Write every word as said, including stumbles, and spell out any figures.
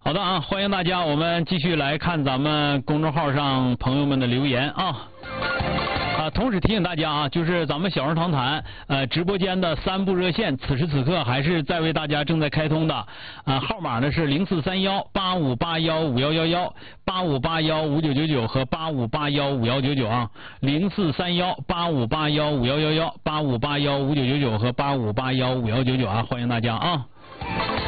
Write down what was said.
好的啊，欢迎大家，我们继续来看咱们公众号上朋友们的留言啊。啊，同时提醒大家啊，就是咱们小人堂谈呃直播间的三部热线，此时此刻还是在为大家正在开通的，啊号码呢是零四三幺八五八幺五幺幺幺、八五八幺五九九九和八五八幺五幺九九啊，零四三幺八五八幺五幺幺幺、八五八幺五九九九和八五八幺五幺九九啊，欢迎大家啊。